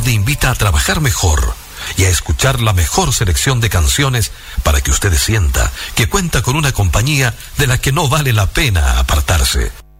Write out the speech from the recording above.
tarde invita a trabajar mejor y a escuchar la mejor selección de canciones para que usted sienta que cuenta con una compañía de la que no vale la pena apartarse.